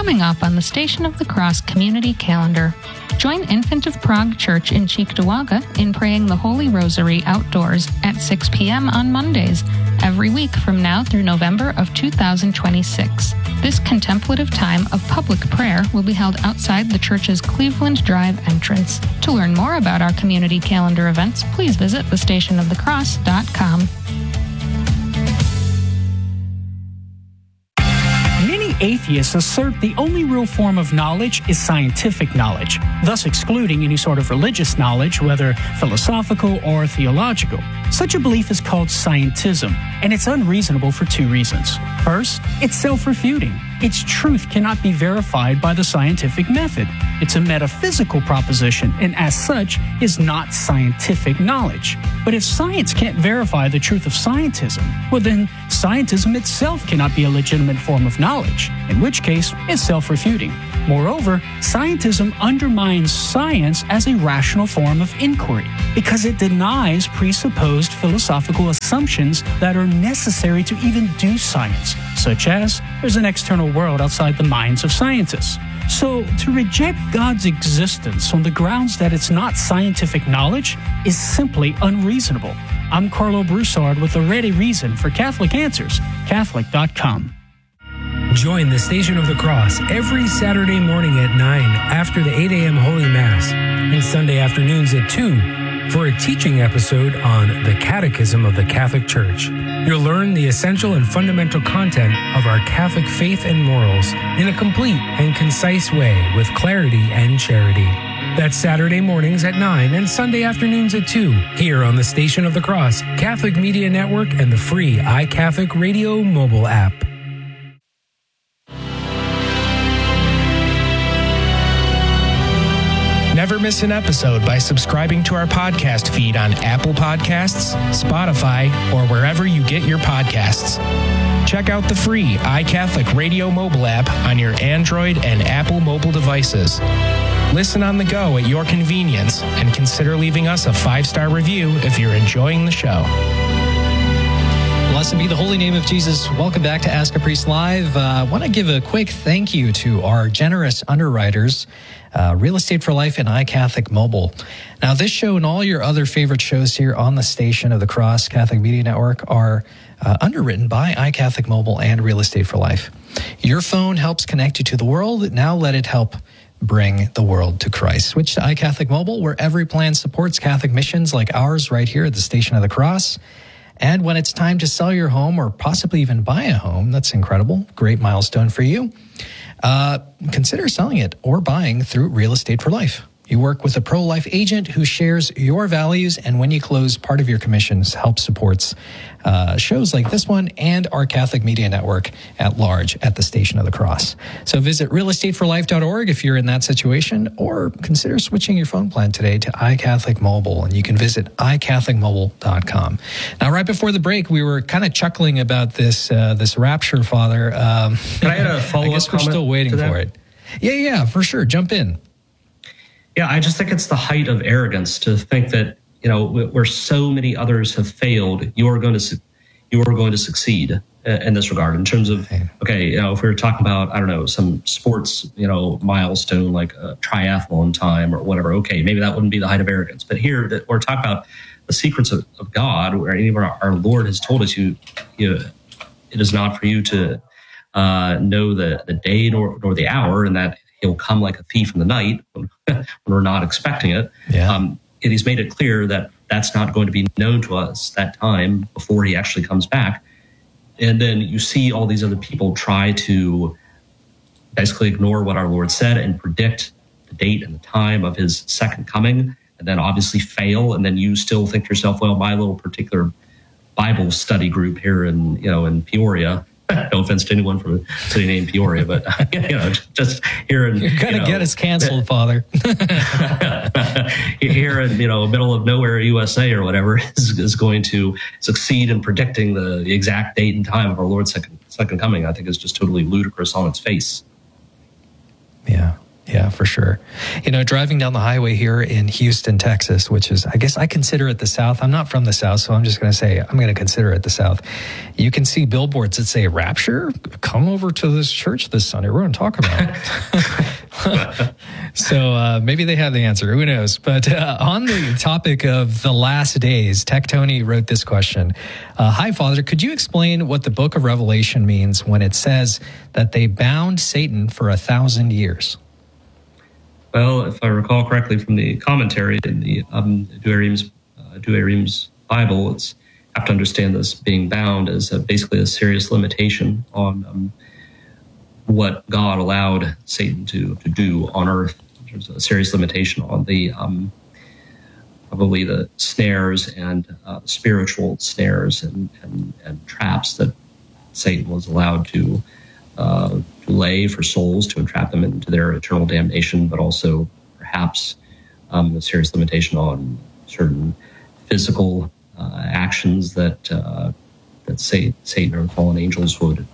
Coming up on the Station of the Cross Community Calendar. Join Infant of Prague Church in Cheektowaga in praying the Holy Rosary outdoors at 6 p.m. on Mondays, every week from now through November of 2026. This contemplative time of public prayer will be held outside the church's Cleveland Drive entrance. To learn more about our community calendar events, please visit thestationofthecross.com. Atheists assert the only real form of knowledge is scientific knowledge, thus excluding any sort of religious knowledge, whether philosophical or theological. Such a belief is called scientism, and it's unreasonable for two reasons. First, it's self-refuting. Its truth cannot be verified by the scientific method. It's a metaphysical proposition, and as such, is not scientific knowledge. But if science can't verify the truth of scientism, well then, scientism itself cannot be a legitimate form of knowledge, in which case, it's self-refuting. Moreover, scientism undermines science as a rational form of inquiry, because it denies presupposed philosophical assumptions that are necessary to even do science, such as there's an external world outside the minds of scientists. So, to reject God's existence on the grounds that it's not scientific knowledge is simply unreasonable. I'm Carlo Broussard with a ready reason for Catholic Answers, Catholic.com. Join the Station of the Cross every Saturday morning at 9 after the 8 a.m. Holy Mass and Sunday afternoons at 2 for a teaching episode on the Catechism of the Catholic Church. You'll learn the essential and fundamental content of our Catholic faith and morals in a complete and concise way with clarity and charity. That's Saturday mornings at 9 and Sunday afternoons at 2 here on the Station of the Cross, Catholic Media Network, and the free iCatholic Radio mobile app. Never miss an episode by subscribing to our podcast feed on Apple Podcasts, Spotify, or wherever you get your podcasts. Check out the free iCatholic Radio mobile app on your Android and Apple mobile devices. Listen on the go at your convenience and consider leaving us a 5-star review if you're enjoying the show. Blessed be the holy name of Jesus. Welcome back to Ask a Priest Live. I want to give a quick thank you to our generous underwriters, Real Estate for Life and iCatholic Mobile. Now, this show and all your other favorite shows here on the Station of the Cross Catholic Media Network are underwritten by iCatholic Mobile and Real Estate for Life. Your phone helps connect you to the world. Now let it help bring the world to Christ. Switch to iCatholic Mobile, where every plan supports Catholic missions like ours right here at the Station of the Cross. And when it's time to sell your home or possibly even buy a home, that's incredible. Great milestone for you. Consider selling it or buying through Real Estate for Life. You work with a pro-life agent who shares your values, and when you close, part of your commissions help supports shows like this one and our Catholic Media Network at large at the Station of the Cross. So visit realestateforlife.org if you're in that situation, or consider switching your phone plan today to iCatholic Mobile, and you can visit iCatholicMobile.com. Now, right before the break, we were kind of chuckling about this rapture, Father. Can I add a follow-up? I guess we're still waiting for it. Yeah, for sure. Jump in. Yeah, I just think it's the height of arrogance to think that, where so many others have failed, you are going to succeed in this regard. In terms of, if we were talking about, I don't know, some sports, milestone like a triathlon time or whatever, okay, maybe that wouldn't be the height of arrogance. But here, that we're talking about the secrets of God, where even our Lord has told us, it is not for you to know the day nor the hour, and that He'll come like a thief in the night when we're not expecting it. Yeah. And He's made it clear that that's not going to be known to us that time before He actually comes back. And then you see all these other people try to basically ignore what our Lord said and predict the date and the time of His second coming, and then obviously fail. And then you still think to yourself, well, my little particular Bible study group here in Peoria. No offense to anyone from a city named Peoria, but just here in you're gonna get us canceled, Father. Here in middle of nowhere USA or whatever is going to succeed in predicting the exact date and time of our Lord's second coming. I think is just totally ludicrous on its face. Yeah. Yeah, for sure. Driving down the highway here in Houston, Texas, which is, I guess I consider it the South. I'm not from the South, so I'm just going to say I'm going to consider it the South. You can see billboards that say, "Rapture, come over to this church this Sunday. We're going to talk about it." So maybe they have the answer. Who knows? But on the topic of the last days, Tech Tony wrote this question. Hi, Father. Could you explain what the book of Revelation means when it says that they bound Satan for 1,000 years? Well, if I recall correctly from the commentary in the Douay-Rheims Bible, it's have to understand this being bound as basically a serious limitation on what God allowed Satan to do on earth. There's a serious limitation on the probably the snares and spiritual snares and traps that Satan was allowed to lay for souls to entrap them into their eternal damnation, but also perhaps a serious limitation on certain physical actions that Satan or fallen angels would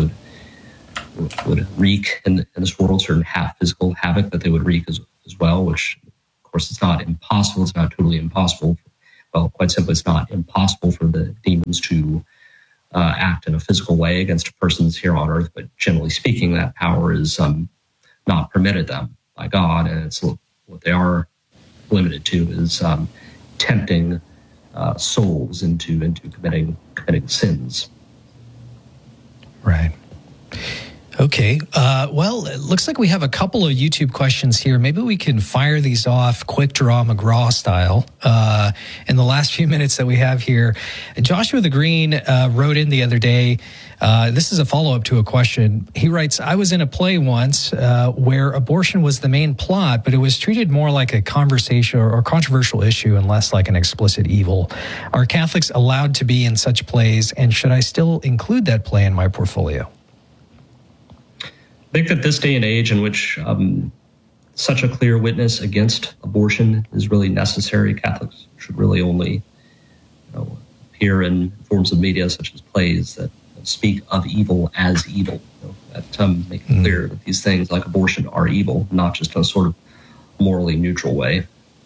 wreak in this world, certain physical havoc that they would wreak as well, which of course it's not impossible. It's not totally impossible. Well, quite simply, it's not impossible for the demons to act in a physical way against persons here on earth, but generally speaking, that power is not permitted them by God, and it's what they are limited to is tempting souls into committing sins. Right. Okay. Well, it looks like we have a couple of YouTube questions here. Maybe we can fire these off quick draw McGraw style in the last few minutes that we have here. Joshua the Green wrote in the other day. This is a follow-up to a question. He writes, I was in a play once where abortion was the main plot, but it was treated more like a conversation or controversial issue and less like an explicit evil. Are Catholics allowed to be in such plays, and should I still include that play in my portfolio? I think that this day and age in which such a clear witness against abortion is really necessary, Catholics should really only appear in forms of media such as plays that speak of evil as evil, that make it clear that these things like abortion are evil, not just in a sort of morally neutral way.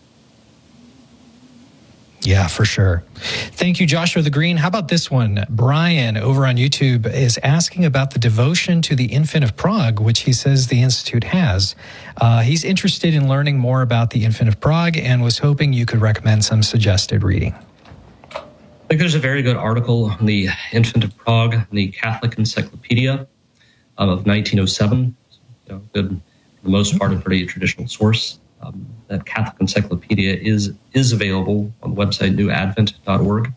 Yeah, for sure. Thank you, Joshua the Green. How about this one? Brian over on YouTube is asking about the devotion to the Infant of Prague, which he says the Institute has. He's interested in learning more about the Infant of Prague and was hoping you could recommend some suggested reading. I think there's a very good article on the Infant of Prague in the Catholic Encyclopedia of 1907. Good, for the most part, a pretty traditional source. That Catholic Encyclopedia is available on the website newadvent.org.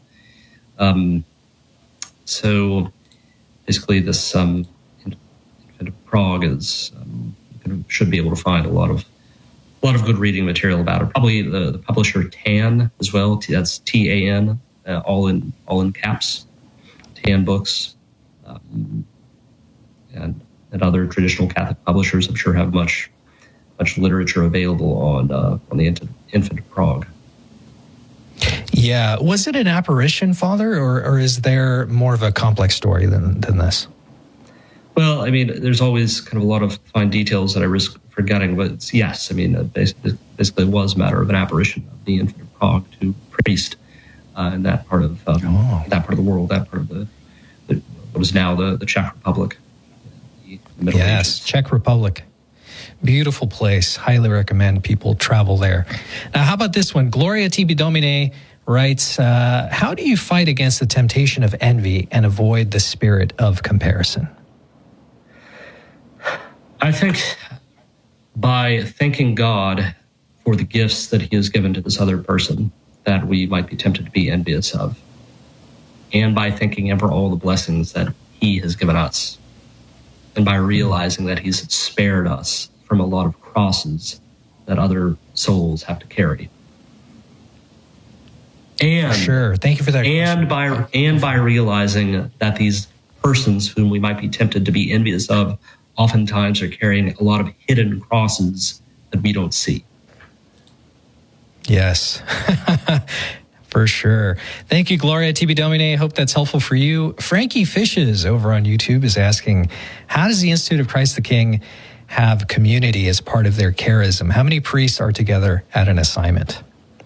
So basically, this Infant of Prague is should be able to find a lot of good reading material about it. Probably the publisher TAN as well. That's TAN, all in caps. TAN Books, and other traditional Catholic publishers, I'm sure, have much literature available on the Infant of Prague. Yeah. Was it an apparition, Father, or is there more of a complex story than this? Well, I mean, there's always kind of a lot of fine details that I risk forgetting, but yes, I mean, basically it was a matter of an apparition of the Infant of Prague to a priest in that part of the world, that part of the what is now the Czech Republic. The Middle Ages. Czech Republic. Beautiful place. Highly recommend people travel there. Now, how about this one? Gloria Tibi Domine writes, how do you fight against the temptation of envy and avoid the spirit of comparison? I think by thanking God for the gifts that he has given to this other person that we might be tempted to be envious of, and by thanking him for all the blessings that he has given us, and by realizing that he's spared us from a lot of crosses that other souls have to carry. And sure, thank you for that. And by realizing that these persons whom we might be tempted to be envious of oftentimes are carrying a lot of hidden crosses that we don't see. Yes, for sure. Thank you, Gloria Tibi Domine. Hope that's helpful for you. Frankie Fishes over on YouTube is asking, how does the Institute of Christ the King have community as part of their charism? How many priests are together at an assignment?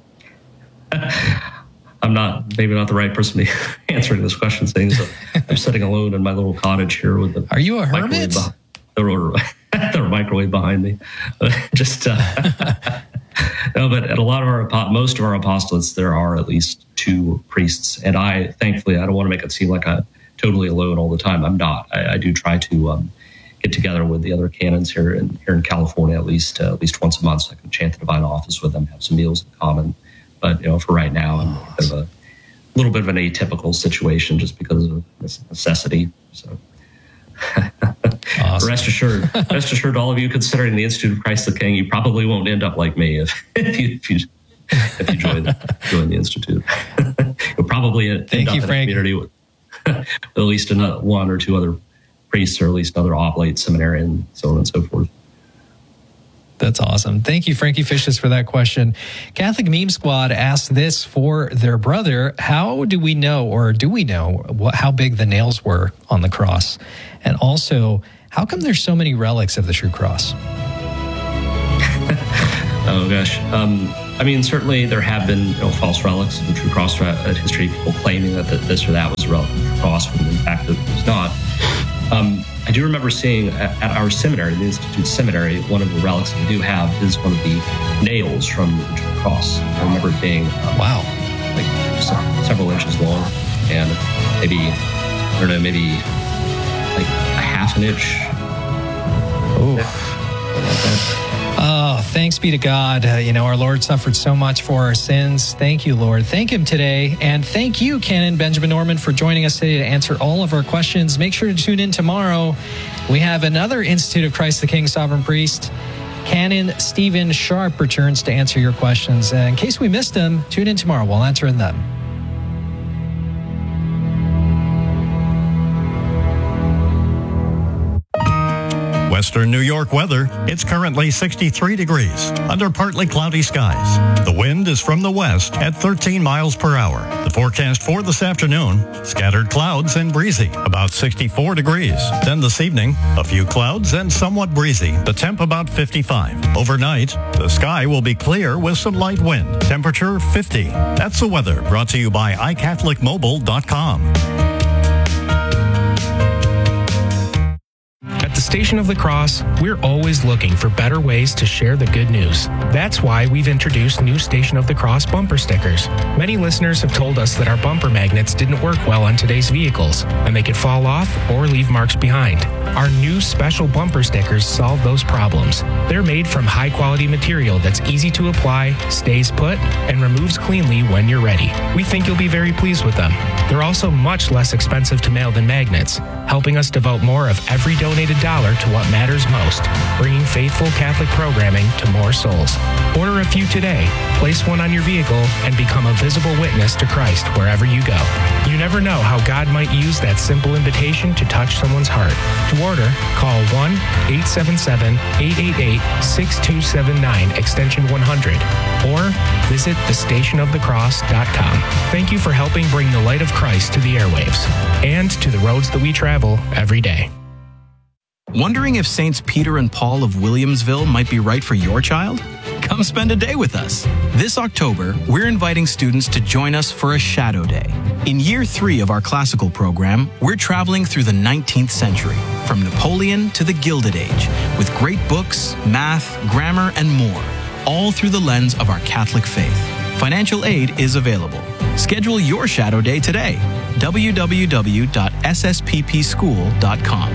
I'm maybe not the right person to be answering this question, saying so I'm sitting alone in my little cottage here with the. Are you a hermit? The microwave behind me. Just no, but at a lot of most of our apostolates, there are at least 2 priests, and thankfully, I don't want to make it seem like I'm totally alone all the time. I'm not. I do try to get together with the other canons here in California at least once a month, so I can chant the Divine Office with them, have some meals in common. But for right now, I'm a little bit of an atypical situation just because of necessity. So. Awesome. Rest assured, all of you considering the Institute of Christ the King, you probably won't end up like me if you join the Institute. You'll probably end up in a community with at least 1 or 2 other priests, or at least another oblate, seminary, and so on and so forth. That's awesome. Thank you, Frankie Fishes, for that question. Catholic Meme Squad asked this for their brother. How do we know how big the nails were on the cross? And also, how come there's so many relics of the true cross? Oh, gosh. Certainly there have been false relics of the true cross throughout history, people claiming that this or that was a relic of the true cross, when in fact it was not. I do remember seeing at our seminary, the Institute Seminary, one of the relics that we do have is one of the nails from the true cross. I remember it being several inches long, and maybe like a half an inch. Oh, thanks be to God. Our Lord suffered so much for our sins. Thank you, Lord. Thank him today. And thank you, Canon Benjamin Norman, for joining us today to answer all of our questions. Make sure to tune in tomorrow. We have another Institute of Christ the King Sovereign Priest. Canon Stephen Sharp returns to answer your questions. In case we missed him, tune in tomorrow. We'll answer them. Western New York weather. It's currently 63 degrees under partly cloudy skies. The wind is from the west at 13 miles per hour. The forecast for this afternoon, scattered clouds and breezy, about 64 degrees. Then this evening, a few clouds and somewhat breezy. The temp about 55. Overnight, the sky will be clear with some light wind. Temperature 50. That's the weather brought to you by iCatholicMobile.com. At the Station of the Cross, we're always looking for better ways to share the good news. That's why we've introduced new Station of the Cross bumper stickers. Many listeners have told us that our bumper magnets didn't work well on today's vehicles, and they could fall off or leave marks behind. Our new special bumper stickers solve those problems. They're made from high-quality material that's easy to apply, stays put, and removes cleanly when you're ready. We think you'll be very pleased with them. They're also much less expensive to mail than magnets, helping us devote more of every donated dollar to what matters most, bringing faithful Catholic programming to more souls. Order a few today, place one on your vehicle, and become a visible witness to Christ wherever you go. You never know how God might use that simple invitation to touch someone's heart. To order, call 1-877-888-6279, extension 100, or visit thestationofthecross.com. Thank you for helping bring the light of Christ to the airwaves and to the roads that we travel every day. Wondering if Saints Peter and Paul of Williamsville might be right for your child? Come spend a day with us. This October, we're inviting students to join us for a Shadow Day. In year 3 of our classical program, we're traveling through the 19th century, from Napoleon to the Gilded Age, with great books, math, grammar, and more, all through the lens of our Catholic faith. Financial aid is available. Schedule your Shadow Day today. www.ssppschool.com.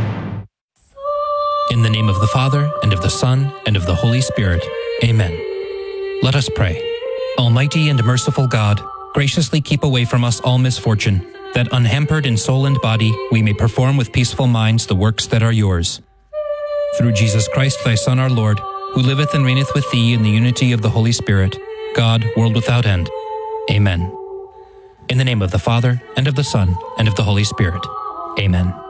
In the name of the Father, and of the Son, and of the Holy Spirit. Amen. Let us pray. Almighty and merciful God, graciously keep away from us all misfortune, that unhampered in soul and body we may perform with peaceful minds the works that are yours. Through Jesus Christ, thy Son, our Lord, who liveth and reigneth with thee in the unity of the Holy Spirit, God, world without end. Amen. In the name of the Father, and of the Son, and of the Holy Spirit. Amen.